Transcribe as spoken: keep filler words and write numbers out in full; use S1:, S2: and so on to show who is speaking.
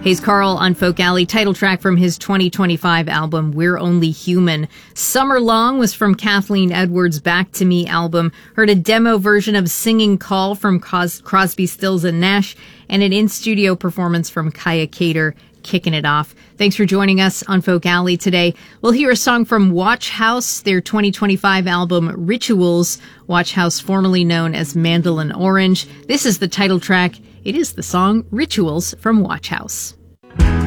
S1: Hayes Carll on Folk Alley, title track from his twenty twenty-five album, We're Only Human. Summer Long was from Kathleen Edwards' Back to Me album. Heard a demo version of Singing Call from Cos- Crosby, Stills and Nash, and an in-studio performance from Kaya Cater, kicking it off. Thanks for joining us on Folk Alley today. We'll hear a song from Watch House, their twenty twenty-five album, Rituals. Watch House, formerly known as Mandolin Orange. This is the title track. It is the song Rituals from Watch House.